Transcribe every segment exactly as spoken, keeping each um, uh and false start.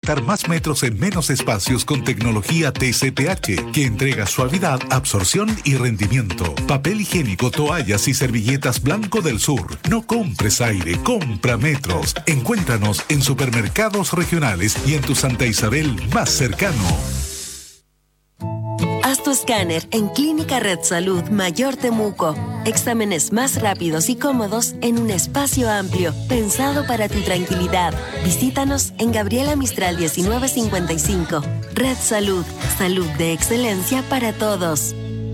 conectar más metros en menos espacios con tecnología T C P H, que entrega suavidad, absorción y rendimiento. Papel higiénico, toallas y servilletas Blanco del Sur. No compres aire, compra metros. Encuéntranos en supermercados regionales y en tu Santa Isabel más cercano. Haz tu escáner en Clínica Red Salud Mayor Temuco. Exámenes más rápidos y cómodos en un espacio amplio, pensado para tu tranquilidad. Visítanos en Gabriela Mistral diecinueve cincuenta y cinco. Red Salud, salud de excelencia para todos.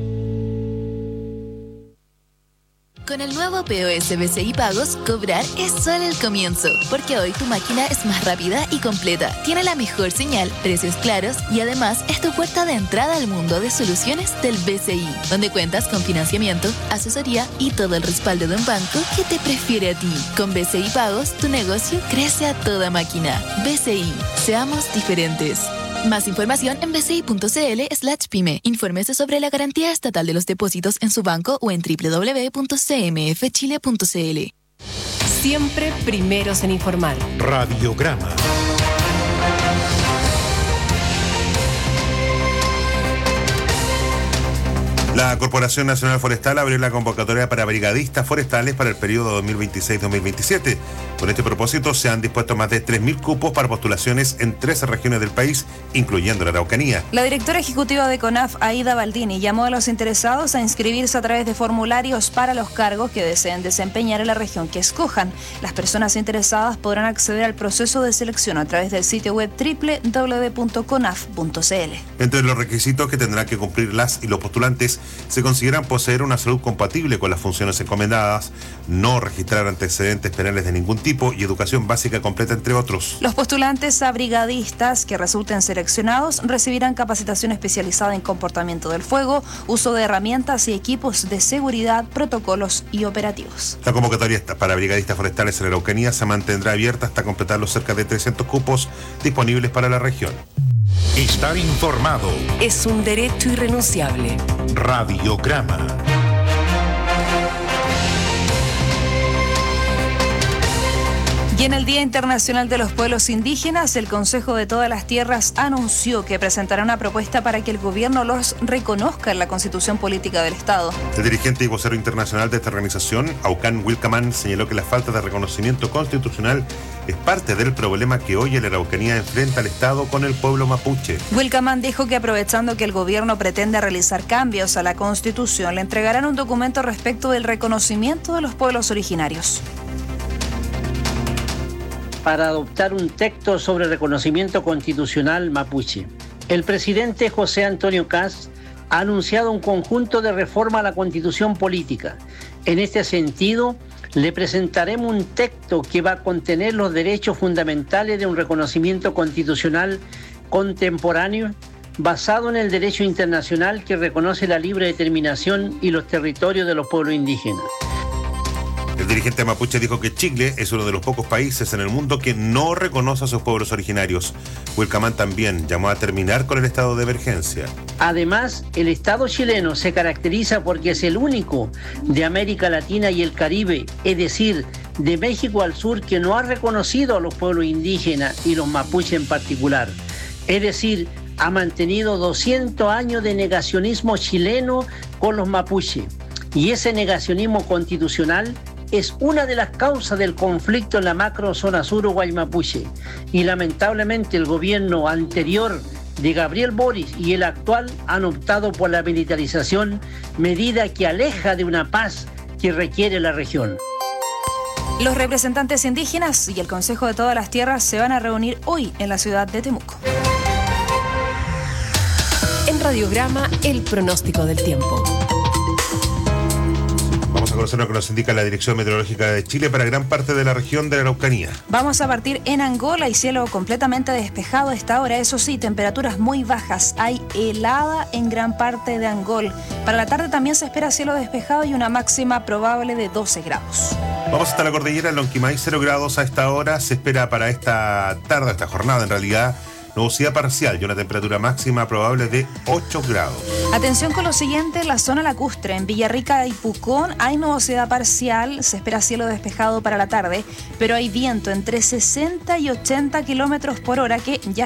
Con el nuevo P O S B C I Pagos, cobrar es solo el comienzo, porque hoy tu máquina es más rápida y completa, tiene la mejor señal, precios claros y además es tu puerta de entrada al mundo de soluciones del B C I, donde cuentas con financiamiento, asesoría y todo el respaldo de un banco que te prefiere a ti. Con B C I Pagos, tu negocio crece a toda máquina. B C I, seamos diferentes. Más información en bci.cl slash pyme. Infórmese sobre la garantía estatal de los depósitos en su banco o en doble u doble u doble u punto c m f chile punto c l. Siempre primeros en informar. Radiograma. La Corporación Nacional Forestal abrió la convocatoria para brigadistas forestales para el periodo dos mil veintiséis dos mil veintisiete. Con este propósito se han dispuesto más de tres mil cupos para postulaciones en trece regiones del país, incluyendo la Araucanía. La directora ejecutiva de CONAF, Aida Baldini, llamó a los interesados a inscribirse a través de formularios para los cargos que deseen desempeñar en la región que escojan. Las personas interesadas podrán acceder al proceso de selección a través del sitio web doble u doble u doble u punto conaf punto c l. Entre los requisitos que tendrán que cumplir las y los postulantes se consideran poseer una salud compatible con las funciones encomendadas, no registrar antecedentes penales de ningún tipo y educación básica completa, entre otros. Los postulantes a brigadistas que resulten seleccionados recibirán capacitación especializada en comportamiento del fuego, uso de herramientas y equipos de seguridad, protocolos y operativos. La convocatoria para brigadistas forestales en la Araucanía se mantendrá abierta hasta completar los cerca de trescientos cupos disponibles para la región. Estar informado es un derecho irrenunciable. Radiograma. Y en el Día Internacional de los Pueblos Indígenas, el Consejo de Todas las Tierras anunció que presentará una propuesta para que el gobierno los reconozca en la Constitución Política del Estado. El dirigente y vocero internacional de esta organización, Aucan Wilcaman, señaló que la falta de reconocimiento constitucional es parte del problema que hoy la Araucanía enfrenta al Estado con el pueblo mapuche. Wilcaman dijo que aprovechando que el gobierno pretende realizar cambios a la Constitución, le entregarán un documento respecto del reconocimiento de los pueblos originarios. Para adoptar un texto sobre reconocimiento constitucional mapuche. El presidente José Antonio Kast ha anunciado un conjunto de reforma a la Constitución política. En este sentido, le presentaremos un texto que va a contener los derechos fundamentales de un reconocimiento constitucional contemporáneo basado en el derecho internacional que reconoce la libre determinación y los territorios de los pueblos indígenas. El dirigente mapuche dijo que Chile es uno de los pocos países en el mundo que no reconoce a sus pueblos originarios. Wilcaman también llamó a terminar con el estado de emergencia. Además, el Estado chileno se caracteriza porque es el único de América Latina y el Caribe, es decir, de México al sur, que no ha reconocido a los pueblos indígenas y los mapuches en particular. Es decir, ha mantenido doscientos años de negacionismo chileno con los mapuches. Y ese negacionismo constitucional es una de las causas del conflicto en la macro zona sur Guaymapuche. Y lamentablemente el gobierno anterior de Gabriel Boric y el actual han optado por la militarización, medida que aleja de una paz que requiere la región. Los representantes indígenas y el Consejo de Todas las Tierras se van a reunir hoy en la ciudad de Temuco. En Radiograma, el pronóstico del tiempo. Vamos a conocer lo que nos indica la Dirección Meteorológica de Chile para gran parte de la región de la Araucanía. Vamos a partir en Angola y cielo completamente despejado a esta hora. Eso sí, temperaturas muy bajas. Hay helada en gran parte de Angol. Para la tarde también se espera cielo despejado y una máxima probable de doce grados. Vamos hasta la cordillera, Lonquimay, cero grados a esta hora. Se espera para esta tarde, esta jornada en realidad, nubosidad parcial y una temperatura máxima probable de ocho grados. Atención con lo siguiente, la zona lacustre, en Villarrica y Pucón hay nubosidad parcial, se espera cielo despejado para la tarde, pero hay viento entre sesenta y ochenta kilómetros por hora que ya